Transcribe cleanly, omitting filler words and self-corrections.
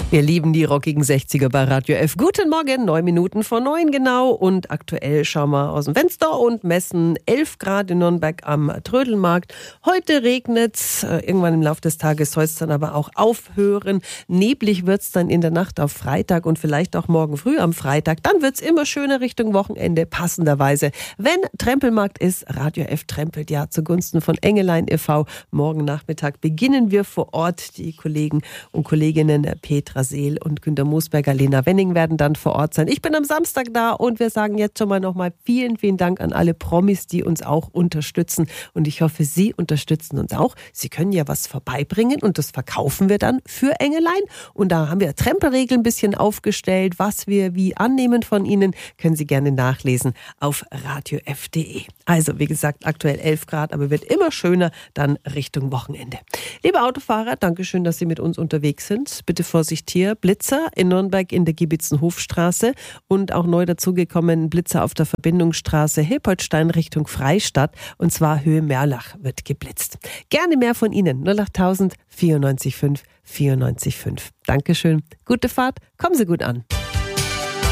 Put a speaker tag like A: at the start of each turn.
A: Wir lieben die rockigen 60er bei Radio F. Guten Morgen, 9 Minuten vor 9 genau. Und aktuell schauen wir aus dem Fenster und messen 11 Grad in Nürnberg am Trödelmarkt. Heute regnet's. Irgendwann im Laufe des Tages soll es dann aber auch aufhören. Neblig wird's dann in der Nacht auf Freitag und vielleicht auch morgen früh am Freitag. Dann wird's immer schöner Richtung Wochenende, passenderweise. Wenn Trempelmarkt ist, Radio F trempelt ja zugunsten von Engelein e.V. Morgen Nachmittag beginnen wir vor Ort. Die Kollegen und Kolleginnen Petra Seel und Günter Moosberger, Lena Wenning werden dann vor Ort sein. Ich bin am Samstag da und wir sagen jetzt schon mal nochmal vielen, vielen Dank an alle Promis, die uns auch unterstützen. Und ich hoffe, Sie unterstützen uns auch. Sie können ja was vorbeibringen und das verkaufen wir dann für Engelein. Und da haben wir Trempelregeln ein bisschen aufgestellt. Was wir wie annehmen von Ihnen, können Sie gerne nachlesen auf radiof.de. Also, wie gesagt, aktuell 11 Grad, aber wird immer schöner dann Richtung Wochenende. Liebe Autofahrer, Dankeschön, dass Sie mit uns unterwegs sind. Bitte Vorsicht hier. Blitzer in Nürnberg in der Giebitzenhofstraße und auch neu dazugekommen Blitzer auf der Verbindungsstraße Hilpoltstein Richtung Freistadt und zwar Höhe Merlach wird geblitzt. Gerne mehr von Ihnen. 08000 94 5 94 5. Dankeschön. Gute Fahrt. Kommen Sie gut an.